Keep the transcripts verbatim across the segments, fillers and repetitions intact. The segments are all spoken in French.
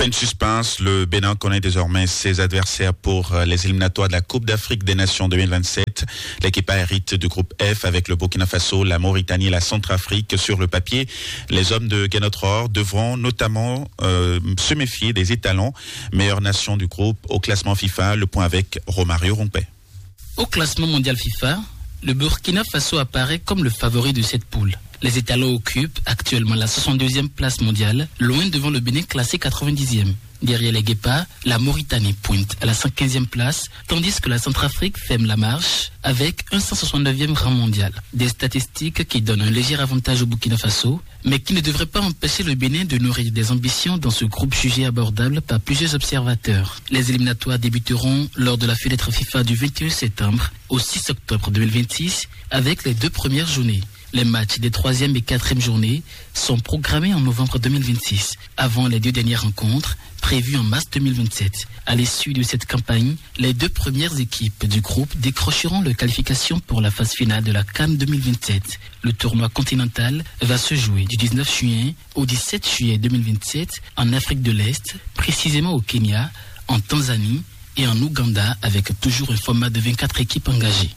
Fin de suspense, le Bénin connaît désormais ses adversaires pour les éliminatoires de la Coupe d'Afrique des Nations deux mille vingt-sept. L'équipe hérite du groupe F avec le Burkina Faso, la Mauritanie et la Centrafrique. Sur le papier, les hommes de Guénotror devront notamment euh, se méfier des étalons, meilleure nation du groupe au classement FIFA. Le point avec Romario Rompé. Au classement mondial FIFA, le Burkina Faso apparaît comme le favori de cette poule. Les étalons occupent actuellement la soixante-deuxième place mondiale, loin devant le Bénin classé quatre-vingt-dixième. Derrière les Guépards, la Mauritanie pointe à la cent quinzième place, tandis que la Centrafrique ferme la marche avec un cent soixante-neuvième rang mondial. Des statistiques qui donnent un léger avantage au Burkina Faso, mais qui ne devraient pas empêcher le Bénin de nourrir des ambitions dans ce groupe jugé abordable par plusieurs observateurs. Les éliminatoires débuteront lors de la fenêtre FIFA du vingt et un septembre au six octobre deux mille vingt-six avec les deux premières journées. Les matchs des troisième et quatrième journées sont programmés en novembre deux mille vingt-six, avant les deux dernières rencontres prévues en mars deux mille vingt-sept. À l'issue de cette campagne, les deux premières équipes du groupe décrocheront leur qualification pour la phase finale de la CAN deux mille vingt-sept. Le tournoi continental va se jouer du dix-neuf juin au dix-sept juillet deux mille vingt-sept en Afrique de l'Est, précisément au Kenya, en Tanzanie et en Ouganda, avec toujours un format de vingt-quatre équipes engagées.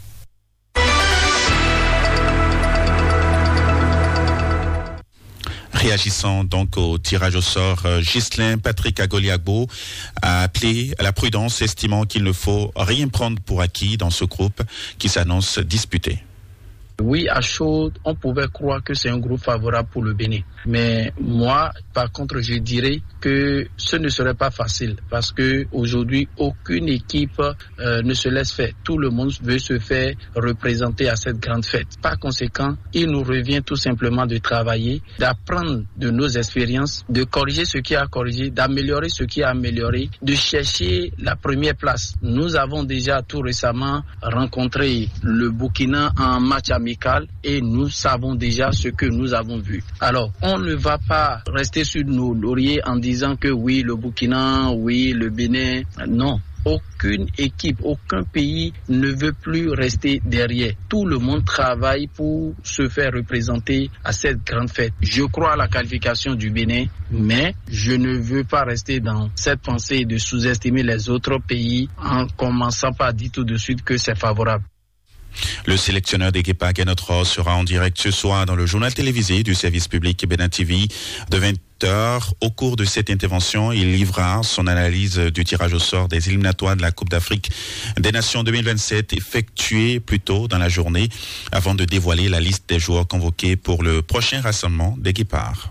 Réagissant donc au tirage au sort, Ghislain Patrick Agoliagbo a appelé à la prudence, estimant qu'il ne faut rien prendre pour acquis dans ce groupe qui s'annonce disputé. Oui, à chaud, on pouvait croire que c'est un groupe favorable pour le Bénin. Mais moi, par contre, je dirais que ce ne serait pas facile parce que aujourd'hui, aucune équipe euh, ne se laisse faire. Tout le monde veut se faire représenter à cette grande fête. Par conséquent, il nous revient tout simplement de travailler, d'apprendre de nos expériences, de corriger ce qui a corrigé, d'améliorer ce qui a amélioré, de chercher la première place. Nous avons déjà tout récemment rencontré le Burkina en match amical et nous savons déjà ce que nous avons vu. Alors, on ne va pas rester sur nos lauriers en disant que oui, le Burkina, oui, le Bénin. Non. Aucune équipe, aucun pays ne veut plus rester derrière. Tout le monde travaille pour se faire représenter à cette grande fête. Je crois à la qualification du Bénin, mais je ne veux pas rester dans cette pensée de sous-estimer les autres pays en commençant par dire tout de suite que c'est favorable. Le sélectionneur des Guépards Guénotror sera en direct ce soir dans le journal télévisé du service public Bénin T V de vingt heures. Au cours de cette intervention, il livrera son analyse du tirage au sort des éliminatoires de la Coupe d'Afrique des Nations deux mille vingt-sept effectué plus tôt dans la journée avant de dévoiler la liste des joueurs convoqués pour le prochain rassemblement des Guépards.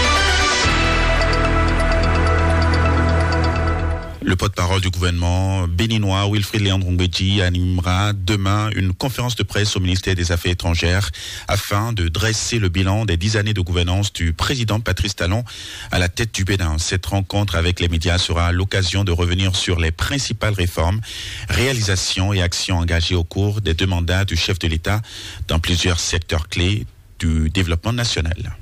Le porte-parole du gouvernement béninois, Wilfried Léandre Ngbeji, animera demain une conférence de presse au ministère des Affaires étrangères afin de dresser le bilan des dix années de gouvernance du président Patrice Talon à la tête du Bénin. Cette rencontre avec les médias sera l'occasion de revenir sur les principales réformes, réalisations et actions engagées au cours des deux mandats du chef de l'État dans plusieurs secteurs clés du développement national.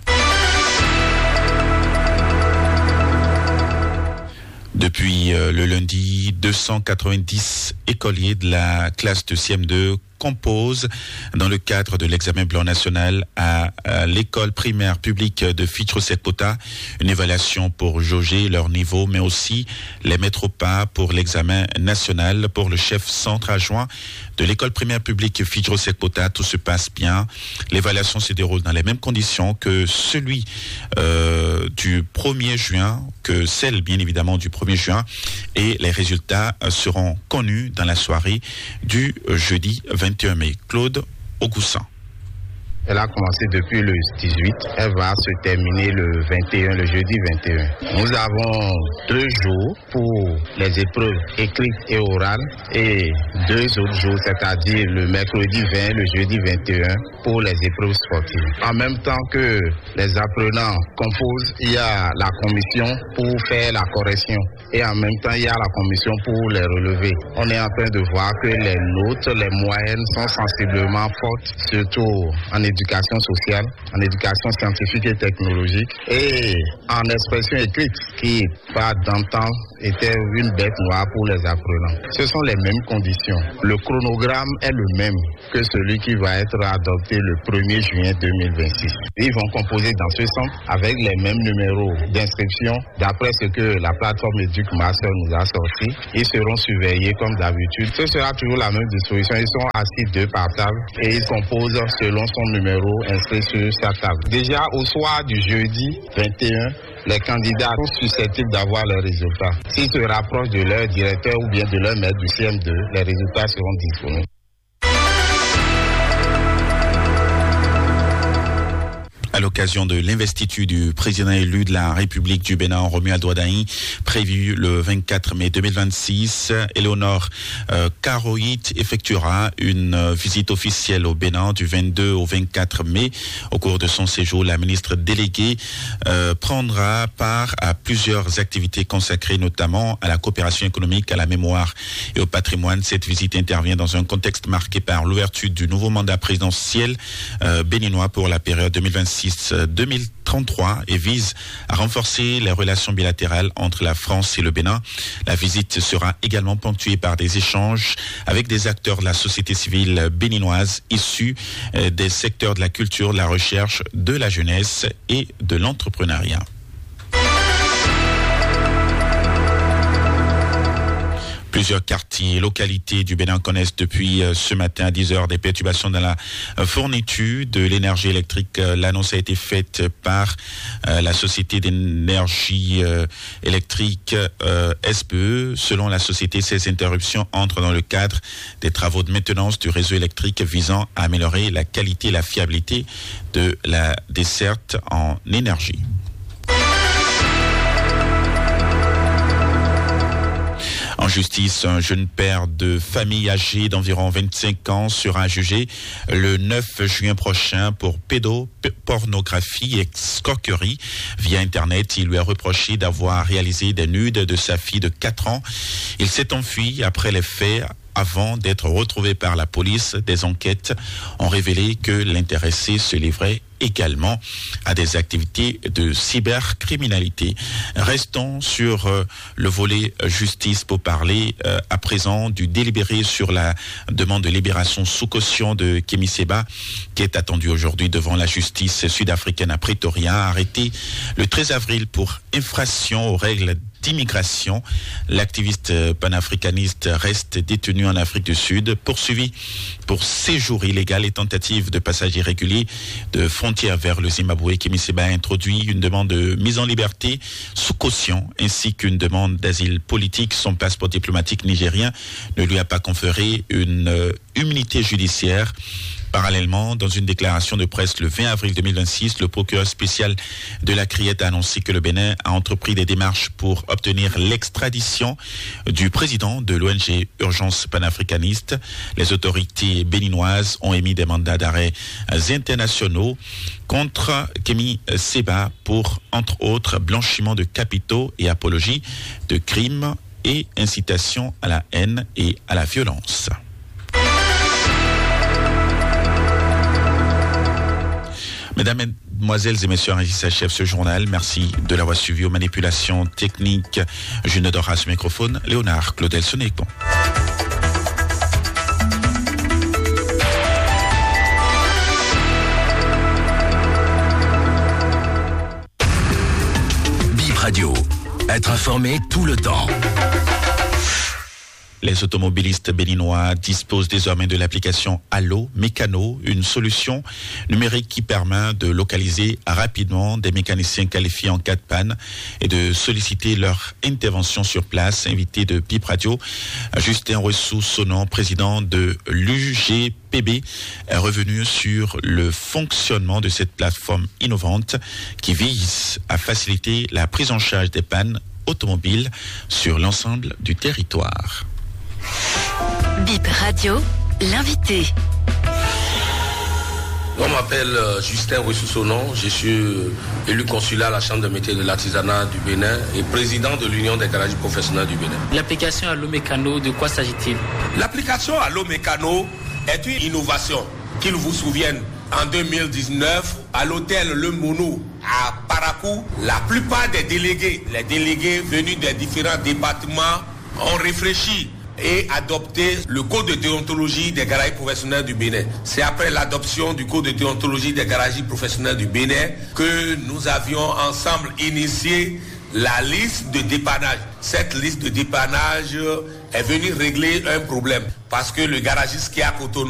Depuis euh, le lundi, deux cent quatre-vingt-dix écoliers de la classe de C M deux composent dans le cadre de l'examen blanc national à, à l'école primaire publique de Fitro-Sekpota, une évaluation pour jauger leur niveau, mais aussi les mettre au pas pour l'examen national. Pour le chef centre adjoint de l'école primaire publique Fitro-Sekpota, tout se passe bien. L'évaluation se déroule dans les mêmes conditions que celui euh, du premier juin, que celle bien évidemment du premier juin, et les résultats seront connus dans la soirée du jeudi vingt et un mai. Claude Augoussan. Elle a commencé depuis le dix-huit, elle va se terminer le vingt et un, le jeudi vingt et un. Nous avons deux jours pour les épreuves écrites et orales et deux autres jours, c'est-à-dire le mercredi vingt, le jeudi vingt et un, pour les épreuves sportives. En même temps que les apprenants composent, il y a la commission pour faire la correction et en même temps, il y a la commission pour les relever. On est en train de voir que les notes, les moyennes sont sensiblement fortes, surtout en éducation sociale, en éducation scientifique et technologique et en expression écrite qui, pas d'antan, était une bête noire pour les apprenants. Ce sont les mêmes conditions. Le chronogramme est le même que celui qui va être adopté le premier juin deux mille vingt-six. Ils vont composer dans ce centre avec les mêmes numéros d'inscription. D'après ce que la plateforme EducMaster nous a sorti, ils seront surveillés comme d'habitude. Ce sera toujours la même disposition. Ils sont assis deux par table et ils composent selon son numéro inscrit sur sa table. Déjà au soir du jeudi vingt et un, les candidats sont susceptibles d'avoir leurs résultats. S'ils se rapprochent de leur directeur ou bien de leur maître du C M deux, les résultats seront disponibles. À l'occasion de l'investiture du président élu de la République du Bénin, Romuald Ouaddaï, prévu le vingt-quatre mai deux mille vingt-six, Éléonore euh, Karoït effectuera une euh, visite officielle au Bénin du vingt-deux au vingt-quatre mai. Au cours de son séjour, la ministre déléguée euh, prendra part à plusieurs activités consacrées notamment à la coopération économique, à la mémoire et au patrimoine. Cette visite intervient dans un contexte marqué par l'ouverture du nouveau mandat présidentiel euh, béninois pour la période deux mille vingt-six deux mille trente-trois et vise à renforcer les relations bilatérales entre la France et le Bénin. La visite sera également ponctuée par des échanges avec des acteurs de la société civile béninoise issus des secteurs de la culture, de la recherche, de la jeunesse et de l'entrepreneuriat. Plusieurs quartiers et localités du Bénin connaissent depuis ce matin à dix heures des perturbations dans la fourniture de l'énergie électrique. L'annonce a été faite par la société d'énergie électrique S B E. Selon la société, ces interruptions entrent dans le cadre des travaux de maintenance du réseau électrique visant à améliorer la qualité et la fiabilité de la desserte en énergie. En justice, un jeune père de famille âgé d'environ vingt-cinq ans sera jugé le neuf juin prochain pour pédopornographie et escroquerie via Internet. Il lui a reproché d'avoir réalisé des nudes de sa fille de quatre ans. Il s'est enfui après les faits. Avant d'être retrouvé par la police, des enquêtes ont révélé que l'intéressé se livrait également à des activités de cybercriminalité. Restons sur euh, le volet justice pour parler euh, à présent du délibéré sur la demande de libération sous caution de Kémy Séba, qui est attendu aujourd'hui devant la justice sud-africaine à Pretoria, arrêté le treize avril pour infraction aux règles d'immigration. L'activiste panafricaniste reste détenu en Afrique du Sud, poursuivi pour séjour illégal et tentative de passage irrégulier de frontière vers le Zimbabwe. Kémy Séba a introduit une demande de mise en liberté sous caution ainsi qu'une demande d'asile politique. Son passeport diplomatique nigérien ne lui a pas conféré une euh, immunité judiciaire. Parallèlement, dans une déclaration de presse le vingt avril deux mille vingt-six, le procureur spécial de la Criette a annoncé que le Bénin a entrepris des démarches pour obtenir l'extradition du président de l'O N G Urgence panafricaniste. Les autorités béninoises ont émis des mandats d'arrêt internationaux contre Kémy Séba pour, entre autres, blanchiment de capitaux et apologie de crimes et incitation à la haine et à la violence. Mesdames, Mesdemoiselles et Messieurs, ainsi s'achève ce journal. Merci de l'avoir suivi aux manipulations techniques. Je ne dors à ce microphone, Léonard Claudel Sonecon. Bip Radio. Être informé tout le temps. Les automobilistes béninois disposent désormais de l'application Allo Mécano, une solution numérique qui permet de localiser rapidement des mécaniciens qualifiés en cas de panne et de solliciter leur intervention sur place. Invité de Bip Radio, Justin Ressou-Sonon, président de l'U G P B, est revenu sur le fonctionnement de cette plateforme innovante qui vise à faciliter la prise en charge des pannes automobiles sur l'ensemble du territoire. Bip Radio, l'invité. On m'appelle euh, Justin Ressou-Sonon, je suis euh, élu consulat à la Chambre de métiers de l'artisanat du Bénin et président de l'Union des garages professionnels du Bénin. L'application Allo Mécano, de quoi s'agit-il? L'application Allo Mécano est une innovation, qu'il vous souvienne, en deux mille dix-neuf, à l'hôtel Le Mono à Parakou, la plupart des délégués, les délégués venus des différents départements ont réfléchi et adopté le code de déontologie des garagistes professionnels du Bénin. C'est après l'adoption du code de déontologie des garagistes professionnels du Bénin que nous avions ensemble initié la liste de dépannage. Cette liste de dépannage est venue régler un problème parce que le garagiste qui est à Cotonou